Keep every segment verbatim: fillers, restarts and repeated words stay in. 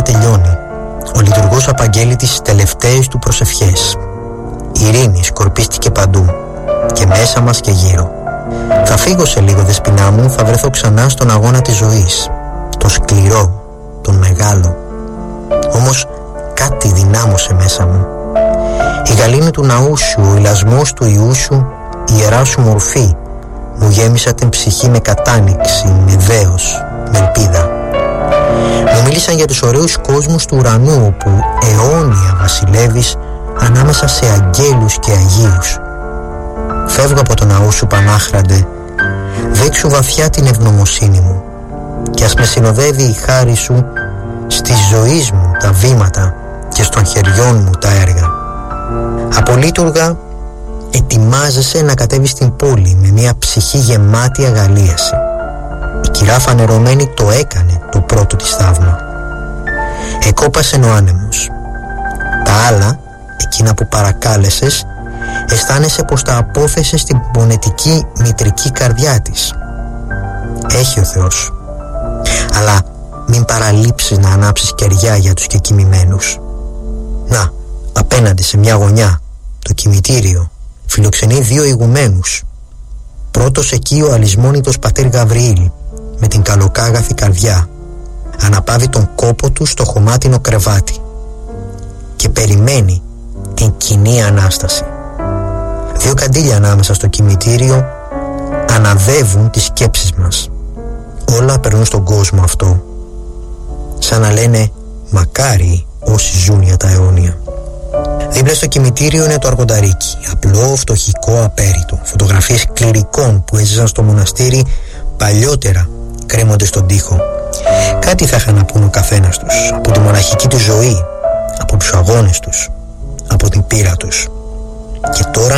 λειτουργία τελειώνει. Ο λειτουργός απαγγέλει τις τελευταίες του προσευχές. Η ειρήνη σκορπίστηκε παντού, και μέσα μας και γύρω. Θα φύγω σε λίγο, δεσποινά μου, θα βρεθώ ξανά στον αγώνα της ζωής. Το σκληρό, τον μεγάλο. Όμως κάτι δυνάμωσε μέσα μου. Η γαλήνη του ναού σου, ο ηλασμός του Ιού σου, η ιερά σου μορφή μου γέμισα την ψυχή με κατάνοιξη, με δέος, με ελπίδα. Μου μίλησαν για τους ωραίους κόσμους του ουρανού, όπου αιώνια βασιλεύεις ανάμεσα σε αγγέλους και αγίους. Φεύγω από τον ναό σου, Πανάχραντε, δέξου βαθιά την ευγνωμοσύνη μου, και ας με συνοδεύει η χάρη σου στη ζωή μου τα βήματα και στον χεριών μου τα έργα. Απολύτουργα, ετοιμάζεσαι να κατέβεις στην πόλη με μια ψυχή γεμάτη αγαλίαση. Η κυρά φανερωμένη το έκανε το πρώτο της θαύμα. Εκόπασε ο άνεμος. Τα άλλα, εκείνα που παρακάλεσες, αισθάνεσαι πως τα απόθεσες στην πονετική μητρική καρδιά της. Έχει ο Θεός. Αλλά μην παραλείψεις να ανάψεις κεριά για τους κεκοιμημένους. Να, απέναντι σε μια γωνιά, το κημητήριο φιλοξενεί δύο ηγουμένους. Πρώτος εκεί ο αλυσμόνητος πατήρ Γαβριήλ, με την καλοκάγαθη καρδιά, αναπαύει τον κόπο του στο χωμάτινο κρεβάτι και περιμένει την κοινή Ανάσταση. Δύο καντήλια ανάμεσα στο κημητήριο αναδεύουν τις σκέψεις μας. Όλα περνούν στον κόσμο αυτό, σαν να λένε μακάρι όσοι ζουν για τα αιώνια. Δίπλα στο κημητήριο είναι το αργονταρίκι, απλό, φτωχικό, απέριτο. Φωτογραφίες κληρικών που έζησαν στο μοναστήρι παλιότερα κρέμονται στον τοίχο. Κάτι θα είχαν να πούν ο καθένας τους, από τη μοναχική του ζωή, από τους αγώνες τους, από την πείρα τους. Και τώρα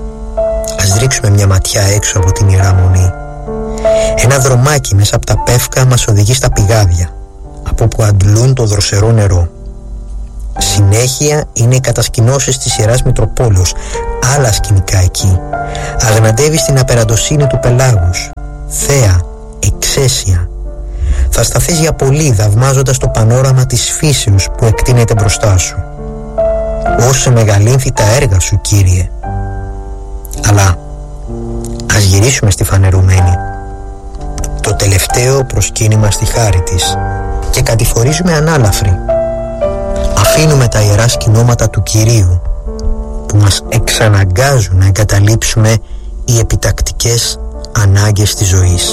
ας ρίξουμε μια ματιά έξω από την Ιερά Μονή. Ένα δρομάκι μέσα από τα πεύκα μας οδηγεί στα πηγάδια, από όπου αντλούν το δροσερό νερό. Συνέχεια είναι οι κατασκηνώσεις της Ιεράς Μητροπόλεως, άλλα σκηνικά εκεί. Αγναντεύει στην απεραντοσύνη του πελάγους, θέα, εξαίσια. Θα σταθείς για πολύ θαυμάζοντας το πανόραμα της φύσεως που εκτείνεται μπροστά σου. Όσο μεγαλύνθη τα έργα σου, Κύριε. Αλλά ας γυρίσουμε στη φανερωμένη, το τελευταίο προσκύνημα στη χάρη της, και κατηφορίζουμε ανάλαφροι. Αφήνουμε τα ιερά σκηνώματα του Κυρίου που μας εξαναγκάζουν να εγκαταλείψουμε οι επιτακτικές ανάγκες της ζωής.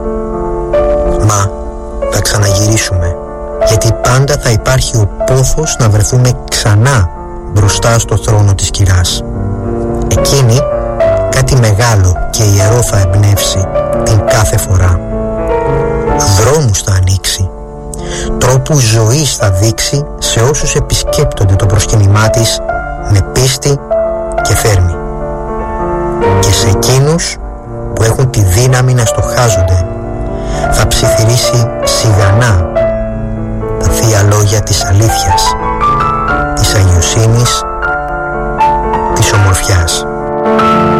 Μα θα ξαναγυρίσουμε, γιατί πάντα θα υπάρχει ο πόθος να βρεθούμε ξανά μπροστά στο θρόνο της Κυράς. Εκείνη κάτι μεγάλο και ιερό θα εμπνεύσει την κάθε φορά. Δρόμους θα ανοίξει, τρόπους ζωής θα δείξει σε όσους επισκέπτονται το προσκυνημά της με πίστη και θέρμη. Και σε εκείνους που έχουν τη δύναμη να στοχάζονται θα ψιθυρίσει σιγανά τα θεία λόγια της αλήθειας, της αγιοσύνης, της ομορφιάς.